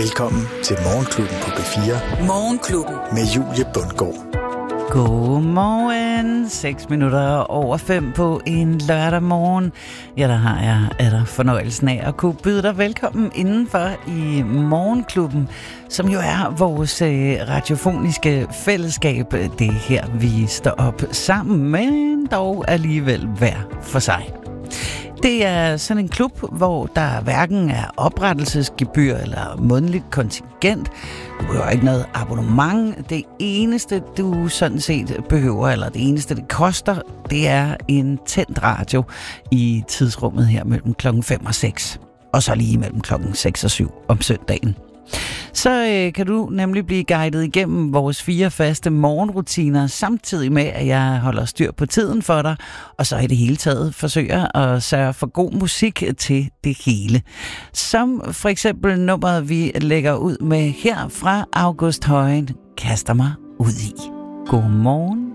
Velkommen til Morgenklubben på B4. Morgenklubben. Med Julie Bundgaard. Godmorgen. 5:06 på en lørdag morgen. Ja, der har jeg fornøjelsen af at kunne byde dig velkommen indenfor i Morgenklubben, som jo er vores radiofoniske fællesskab. Det er her, vi står op sammen, men dog alligevel hver for sig. Det er sådan en klub, hvor der hverken er oprettelsesgebyr eller månedligt kontingent. Du behøver ikke noget abonnement. Det eneste, du sådan set behøver, eller det eneste, det koster, det er en tændt radio i tidsrummet her mellem klokken 5 og 6. Og så lige mellem klokken 6 og 7 om søndagen. Så kan du nemlig blive guidet igennem vores 4 faste morgenrutiner, samtidig med, at jeg holder styr på tiden for dig, og så i det hele taget forsøger at sørge for god musik til det hele. Som for eksempel nummeret, vi lægger ud med her fra August Højen, kaster mig ud i. Godmorgen.